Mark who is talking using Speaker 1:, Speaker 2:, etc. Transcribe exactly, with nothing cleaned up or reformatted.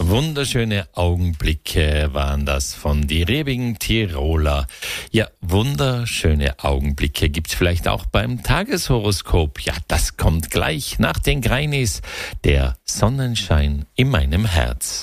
Speaker 1: Wunderschöne Augenblicke waren das von die rebigen Tiroler. Ja, wunderschöne Augenblicke gibt's vielleicht auch beim Tageshoroskop. Ja, das kommt gleich nach den Greinis. Der Sonnenschein in meinem Herz.